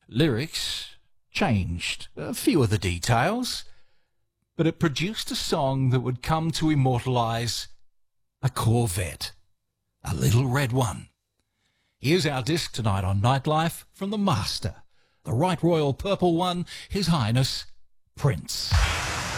Lyrics changed a few of the details, but it produced a song that would come to immortalise a Corvette, a little red one. Here's our disc tonight on Nightlife from the Master, the Right Royal Purple One, His Highness Prince.